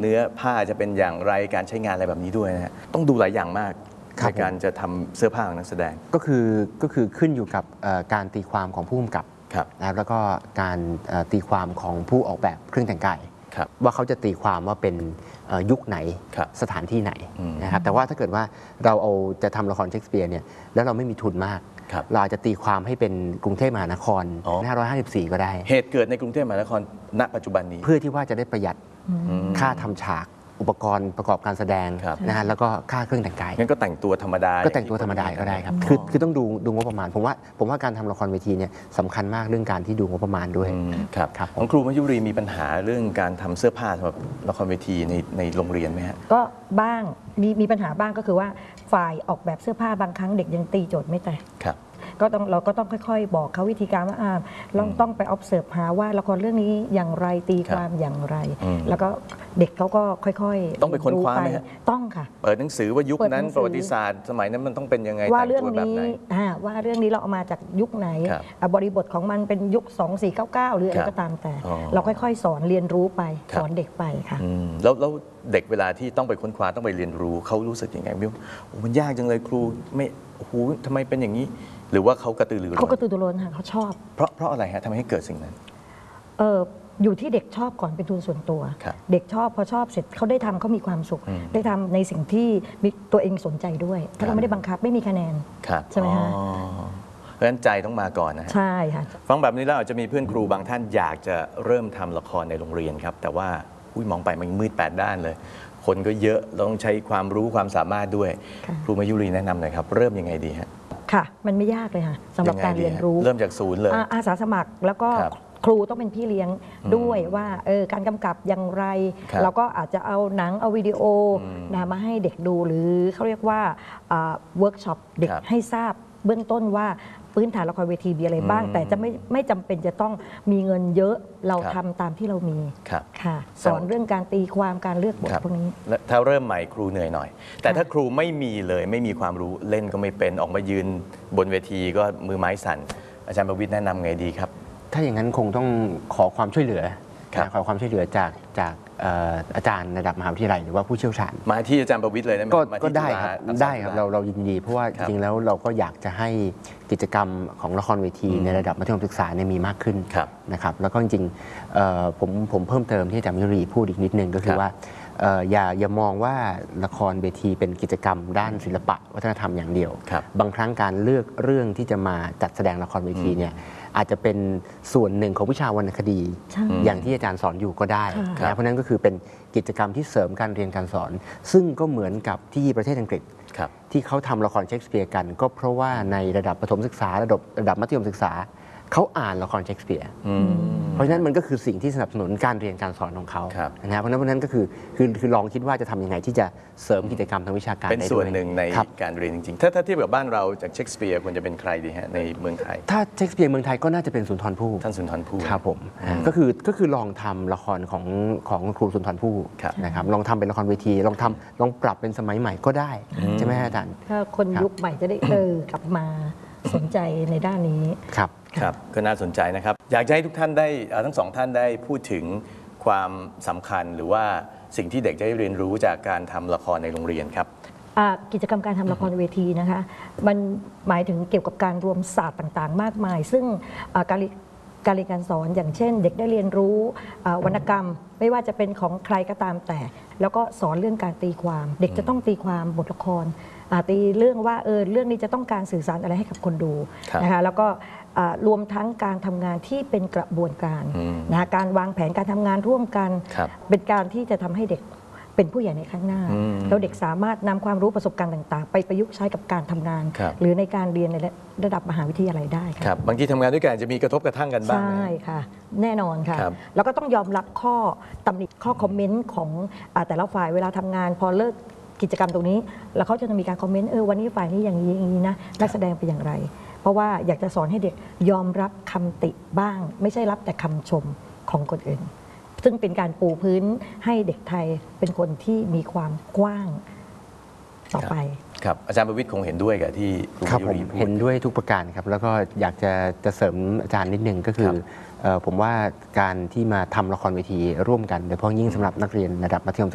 เนื้อผ้าจะเป็นอย่างไรการใช้งานอะไรแบบนี้ด้วยนะฮะต้องดูหลายอย่างมากในการจะทำเสื้อผ้าของนักแสดงก็คือขึ้นอยู่กับการตีความของผู้กำกับนะครับแล้วก็การตีความของผู้ออกแบบเครื่องแต่งกายว่าเขาจะตีความว่าเป็นยุคไหนสถานที่ไหนนะครับแต่ว่าถ้าเกิดว่าเราจะทำละครเชคสเปียร์เนี่ยแล้วเราไม่มีทุนมากเราอาจจะตีความให้เป็นกรุงเทพมหานคร554ก็ได้เหตุเกิดในกรุงเทพมหานครณปัจจุบันนี้เพื่อที่ว่าจะได้ประหยัดค่าทำฉากอุปกรณ์ประกอบการแสดงนะฮะแล้วก็ค่าเครื่องแต่งกายงั้นก็แต่งตัวธรรมดาก็แต่งตัวธรรมดาก็ได้ครับคือต้องดูงบประมาณผมว่าการทำละครเวทีเนี่ยสำคัญมากเรื่องการที่ดูงบประมาณด้วยครับของครูมายุรีมีปัญหาเรื่องการทำเสื้อผ้าสำหรับละครเวทีในโรงเรียนไหมฮะก็บ้างมีปัญหาบ้างก็คือว่าฝ่ายออกแบบเสื้อผ้าบางครั้งเด็กยังตีโจทย์ไม่แตกเราก็ต้องค่อยๆบอกเขาวิธีการว่าเราต้องไป observe หาว่าละครเรื่องนี้อย่างไรตีความอย่างไรแล้วก็เด็กเขาก็ค่อยๆต้องไปค้นคว้าไหมฮะต้องค่ะเปิดหนังสือว่ายุคนั้นประวัติศาสตร์สมัยนั้นมันต้องเป็นยังไงว่าเรื่องนี้ว่าเรื่องนี้เราเอามาจากยุคไหนบริบทของมันเป็นยุค2499หรืออะไรก็ตามแต่เราค่อยๆสอนเรียนรู้ไปสอนเด็กไปค่ะแล้วเด็กเวลาที่ต้องไปค้นคว้าต้องไปเรียนรู้เขารู้สึกยังไงมิวมันยากจังเลยครูไม่โอ้โหทำไมเป็นอย่างนี้หรือว่าเขากระตือรือร้นเขากระตือรือร้นค่ะเขาชอบเพราะอะไรฮะทำให้เกิดสิ่งนั้นอยู่ที่เด็กชอบก่อนเป็นทุนส่วนตัวเด็กชอบพอชอบเสร็จเขาได้ทำเขามีความสุขได้ทำในสิ่งที่ตัวเองสนใจด้วยถ้าเราไม่ได้บังคับไม่มีคะแนนใช่ไหมฮะเพราะฉะนั้นใจต้องมาก่อนนะใช่ค่ะฟังแบบนี้แล้วอาจจะมีเพื่อนครูบางท่านอยากจะเริ่มทำละครในโรงเรียนครับแต่ว่ามองไปมันมืด8 ด้านเลยคนก็เยอะต้องใช้ความรู้ความสามารถด้วยครูมายุรีแนะนำหน่อยครับเริ่มยังไงดีฮะค่ะมันไม่ยากเลยค่ะสำหรับการเรียนรู้เริ่มจากศูนย์เลยอาสาสมัครแล้วก็ครูต้องเป็นพี่เลี้ยงด้วยว่าการกำกับอย่างไรเราก็อาจจะเอาหนังเอาวิดีโอมาให้เด็กดูหรือเขาเรียกว่าเวิร์กช็อปเด็กให้ทราบเบื้องต้นว่าพื้นฐานละครเวทีมีอะไรบ้างแต่จะไม่จำเป็นจะต้องมีเงินเยอะเราทำตามที่เรามีค่ะสอนเรื่องการตีความการเลือกบทพวกนี้ถ้าเริ่มใหม่ครูเหนื่อยหน่อยแต่ถ้าครูไม่มีเลยไม่มีความรู้เล่นก็ไม่เป็นออกมายืนบนเวทีก็มือไม้สั่นอาจารย์ประวิตรแนะนำไงดีครับถ้าอย่างนั้นคงต้องขอความช่วยเหลือจากอาจารย์ระดับมหาวิทยาลัยหรือว่าผู้เชี่ยวชาญมาที่อาจารย์ประวิตรเลยก็ได้ครับเรายินดีเพราะว่าจริงๆแล้วเราก็อยากจะให้กิจกรรมของละครเวทีในระดับมัธยมศึกษามีมากขึ้นนะครับแล้วก็จริงๆผมเพิ่มเติมที่อาจารย์ยุรีพูดอีกนิดนึงก็คือว่าอย่ามองว่าละครเวทีเป็นกิจกรรมด้านศิลปะวัฒนธรรมอย่างเดียวบางครั้งการเลือกเรื่องที่จะมาจัดแสดงละครเวทีเนี่ยอาจจะเป็นส่วนหนึ่งของวิชาวรรณคดีอย่างที่อาจารย์สอนอยู่ก็ได้นะเพราะนั้นก็คือเป็นกิจกรรมที่เสริมการเรียนการสอนซึ่งก็เหมือนกับที่ประเทศอังกฤษที่เขาทำละครเชคสเปียร์กันก็เพราะว่าในระดับประถมศึกษาระดับมัธยมศึกษาเขาอ่านละครเชคสเปียร์เพราะฉะนั้นมันก็คือสิ่งที่สนับสนุนการเรียนการสอนของเขานะเพราะฉะนั้นก็คือลองคิดว่าจะทำยังไงที่จะเสริมกิจกรรมทางวิชาการเป็นส่วนหนึ่งในการเรียนจริงๆถ้าเทียบกับบ้านเราจากเชคสเปียร์ควรจะเป็นใครดีฮะในเมืองไทยถ้าเชคสเปียร์เมืองไทยก็น่าจะเป็นสุนทรภู่ท่านสุนทรภู่ครับผมก็คือลองทำละครของครูสุนทรภู่นะครับลองทำเป็นละครเวทีลองปรับเป็นสมัยใหม่ก็ได้ใช่ไหมอาจารย์ถ้าคนยุคใหม่จะได้กลับมาสนใจในด้านนี้ครับก็น่าสนใจนะครับอยากให้ทุกท่านได้ทั้งสองท่านได้พูดถึงความสำคัญหรือว่าสิ่งที่เด็กจะได้เรียนรู้จากการทำละครในโรงเรียนครับกิจกรรมการทำละครเวทีนะคะมันหมายถึงเกี่ยวกับการรวมศาสตร์ต่างๆมากมายซึ่งการเรียนการสอนอย่างเช่นเด็กได้เรียนรู้วรรณกรรมไม่ว่าจะเป็นของใครก็ตามแต่แล้วก็สอนเรื่องการตีความเด็กจะต้องตีความบทละครตีเรื่องว่าเรื่องนี้จะต้องการสื่อสารอะไรให้กับคนดูนะคะแล้วก็รวมทั้งการทำงานที่เป็นกระบวนการนะการวางแผนการทำงานร่วมกันเป็นการที่จะทำให้เด็กเป็นผู้ใหญ่ในข้างหน้าแล้วเด็กสามารถนำความรู้ประสบการณ์ต่างๆไปประยุกต์ใช้กับการทำงานหรือในการเรียนในระดับมหาวิทยาลัยได้ครับบางทีทำงานด้วยกันจะมีกระทบกระทั่งกันบ้างใช่ค่ะแน่นอนค่ะแล้วก็ต้องยอมรับข้อตำหนิข้อคอมเมนต์ของแต่ละฝ่ายเวลาทำงานพอเลิกกิจกรรมตรงนี้แล้วเขาจะมีการคอมเมนต์วันนี้ฝ่ายนี้อย่างนี้นะนักแสดงเป็นอย่างไรเพราะว่าอยากจะสอนให้เด็กยอมรับคำติบ้างไม่ใช่รับแต่คำชมของคนอื่นซึ่งเป็นการปูพื้นให้เด็กไทยเป็นคนที่มีความกว้างต่อไปครับอาจารย์ประวิตรคงเห็นด้วยกับที่ครูยุรีพูดเห็นด้วยทุกประการครับแล้วก็อยากจะเสริมอาจารย์นิดนึงก็คือผมว่าการที่มาทำละครเวทีร่วมกันโดยเฉพาะยิ่งสำหรับนักเรียนระดับมัธยม